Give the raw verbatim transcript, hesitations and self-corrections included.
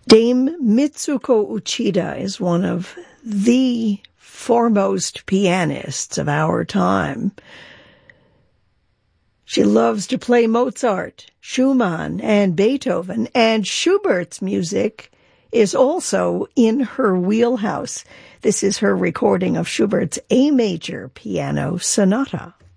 Dame Mitsuko Uchida is one of the foremost pianists of our time. She loves to play Mozart, Schumann, and Beethoven, and Schubert's music is also in her wheelhouse. This is her recording of Schubert's A Major Piano Sonata.